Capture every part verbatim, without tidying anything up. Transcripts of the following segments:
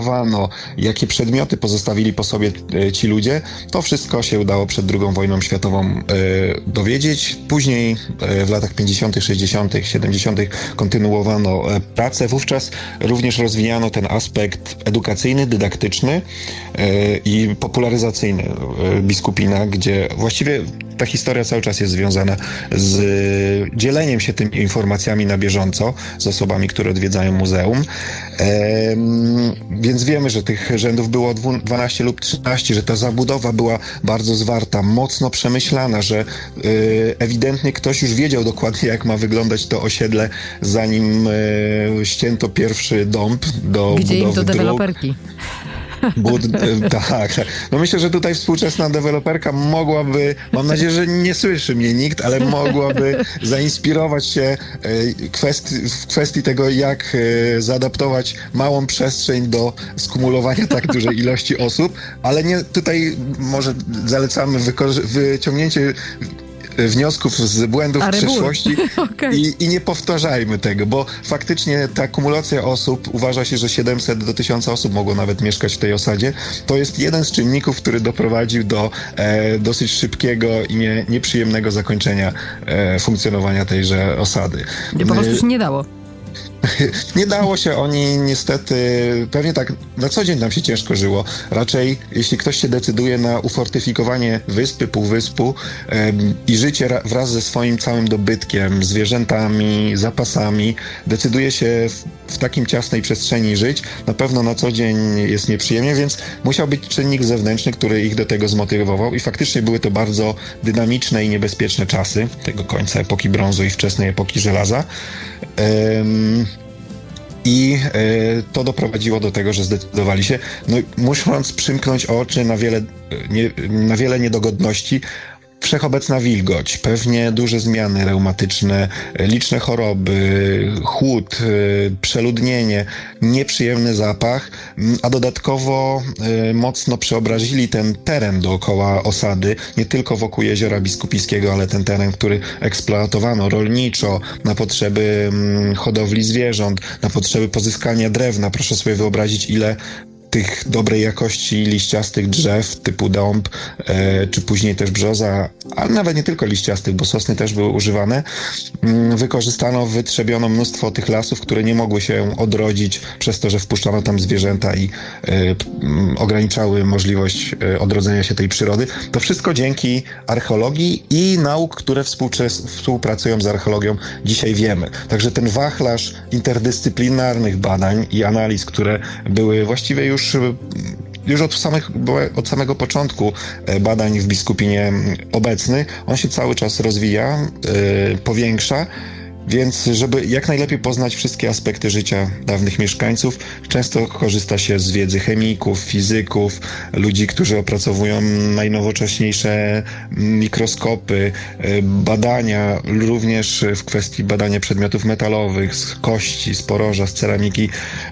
jakie przedmioty pozostawili po sobie ci ludzie, to wszystko się udało przed drugą wojną światową e, dowiedzieć. Później e, w latach pięćdziesiątych, sześćdziesiątych, siedemdziesiątych kontynuowano e, pracę. Wówczas również rozwijano ten aspekt edukacyjny, dydaktyczny e, i popularyzacyjny e, biskupina, gdzie właściwie ta historia cały czas jest związana z dzieleniem się tymi informacjami na bieżąco z osobami, które odwiedzają muzeum. E, więc wiemy, że tych rzędów było dwanaście lub trzynaście, że ta zabudowa była bardzo zwarta, mocno przemyślana, że e, ewidentnie ktoś już wiedział dokładnie, jak ma wyglądać to osiedle, zanim e, ścięto pierwszy dąb do Gdzie budowy im do dróg. deweloperki. Bud, tak, no myślę, że tutaj współczesna deweloperka mogłaby, mam nadzieję, że nie słyszy mnie nikt, ale mogłaby zainspirować się kwestii, w kwestii tego, jak zaadaptować małą przestrzeń do skumulowania tak dużej ilości osób, ale nie, tutaj może zalecamy wyko- wyciągnięcie wniosków z błędów przeszłości okay. i, i nie powtarzajmy tego, bo faktycznie ta kumulacja osób, uważa się, że siedemset do tysiąca osób mogło nawet mieszkać w tej osadzie. To jest jeden z czynników, który doprowadził do e, dosyć szybkiego i nie, nieprzyjemnego zakończenia e, funkcjonowania tejże osady. Nie, po prostu się nie dało. Nie dało się, oni niestety, pewnie tak na co dzień nam się ciężko żyło. Raczej jeśli ktoś się decyduje na ufortyfikowanie wyspy, półwyspu em, i życie ra, wraz ze swoim całym dobytkiem, zwierzętami, zapasami, decyduje się w, w takim ciasnej przestrzeni żyć, na pewno na co dzień jest nieprzyjemnie, więc musiał być czynnik zewnętrzny, który ich do tego zmotywował i faktycznie były to bardzo dynamiczne i niebezpieczne czasy tego końca epoki brązu i wczesnej epoki żelaza. Um, I e, to doprowadziło do tego, że zdecydowali się, no musząc przymknąć oczy na wiele, nie, na wiele niedogodności. Wszechobecna wilgoć, pewnie duże zmiany reumatyczne, liczne choroby, chłód, przeludnienie, nieprzyjemny zapach, a dodatkowo y, mocno przeobrazili ten teren dookoła osady, nie tylko wokół Jeziora Biskupijskiego, ale ten teren, który eksploatowano rolniczo, na potrzeby mm, hodowli zwierząt, na potrzeby pozyskania drewna. Proszę sobie wyobrazić, ile tych dobrej jakości liściastych drzew typu dąb, e, czy później też brzoza, ale nawet nie tylko liściastych, bo sosny też były używane, mm, wykorzystano, wytrzebiono mnóstwo tych lasów, które nie mogły się odrodzić przez to, że wpuszczano tam zwierzęta i e, m, ograniczały możliwość e, odrodzenia się tej przyrody. To wszystko dzięki archeologii i nauk, które współczes- współpracują z archeologią, dzisiaj wiemy. Także ten wachlarz interdyscyplinarnych badań i analiz, które były właściwie już Już od, samych, od samego początku badań w biskupinie obecny, on się cały czas rozwija, yy, powiększa, więc żeby jak najlepiej poznać wszystkie aspekty życia dawnych mieszkańców, często korzysta się z wiedzy chemików, fizyków, ludzi, którzy opracowują najnowocześniejsze mikroskopy, badania, również w kwestii badania przedmiotów metalowych, z kości, z poroża, z ceramiki.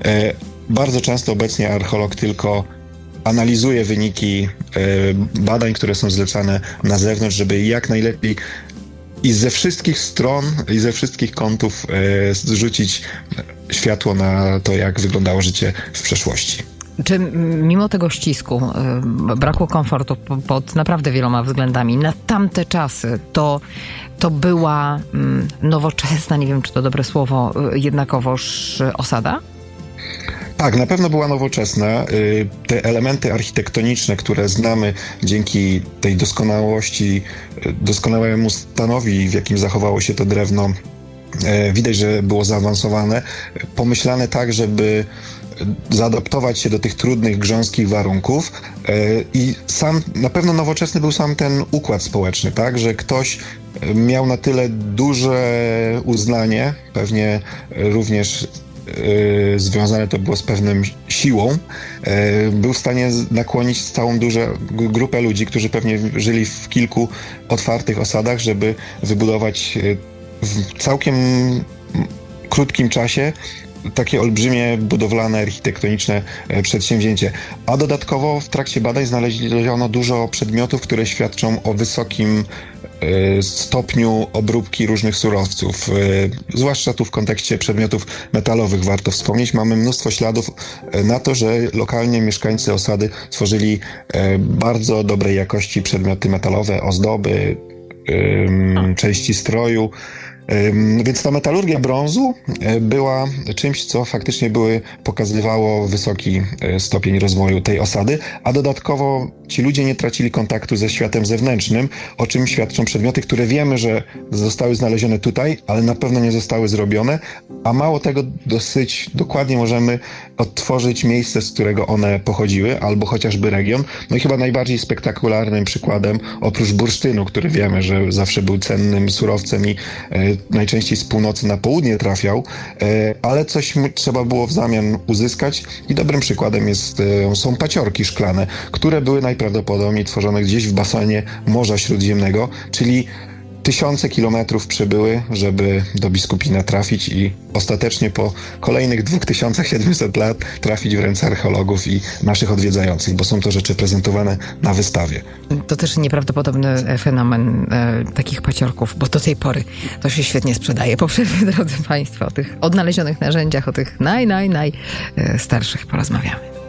Bardzo często obecnie archeolog tylko analizuje wyniki e, badań, które są zlecane na zewnątrz, żeby jak najlepiej i ze wszystkich stron, i ze wszystkich kątów e, zrzucić światło na to, jak wyglądało życie w przeszłości. Czy mimo tego ścisku, e, braku komfortu pod naprawdę wieloma względami, na tamte czasy to, to była mm, nowoczesna, nie wiem, czy to dobre słowo, jednakowoż osada? Tak, na pewno była nowoczesna. Te elementy architektoniczne, które znamy dzięki tej doskonałości, doskonałemu stanowi, w jakim zachowało się to drewno, widać, że było zaawansowane, pomyślane tak, żeby zaadaptować się do tych trudnych, grząskich warunków i sam, na pewno nowoczesny był sam ten układ społeczny, tak, że ktoś miał na tyle duże uznanie, pewnie również Yy, związane to było z pewną siłą, yy, był w stanie nakłonić całą dużą grupę ludzi, którzy pewnie żyli w kilku otwartych osadach, żeby wybudować yy, w całkiem krótkim czasie takie olbrzymie, budowlane, architektoniczne przedsięwzięcie. A dodatkowo w trakcie badań znaleziono dużo przedmiotów, które świadczą o wysokim stopniu obróbki różnych surowców. Zwłaszcza tu w kontekście przedmiotów metalowych warto wspomnieć. Mamy mnóstwo śladów na to, że lokalnie mieszkańcy osady tworzyli bardzo dobrej jakości przedmioty metalowe, ozdoby, części stroju. Więc ta metalurgia brązu była czymś, co faktycznie były, pokazywało wysoki stopień rozwoju tej osady, a dodatkowo ci ludzie nie tracili kontaktu ze światem zewnętrznym, o czym świadczą przedmioty, które wiemy, że zostały znalezione tutaj, ale na pewno nie zostały zrobione, a mało tego, dosyć dokładnie możemy odtworzyć miejsce, z którego one pochodziły, albo chociażby region. No i chyba najbardziej spektakularnym przykładem, oprócz bursztynu, który wiemy, że zawsze był cennym surowcem i najczęściej z północy na południe trafiał, ale coś trzeba było w zamian uzyskać i dobrym przykładem jest, są paciorki szklane, które były najprawdopodobniej tworzone gdzieś w basenie Morza Śródziemnego, czyli tysiące kilometrów przebyły, żeby do Biskupina trafić i ostatecznie po kolejnych dwa tysiące siedemset lat trafić w ręce archeologów i naszych odwiedzających, bo są to rzeczy prezentowane na wystawie. To też nieprawdopodobny fenomen e, takich paciorków, bo do tej pory to się świetnie sprzedaje. Po przerwie, drodzy Państwo, o tych odnalezionych narzędziach, o tych naj, naj, naj starszych porozmawiamy.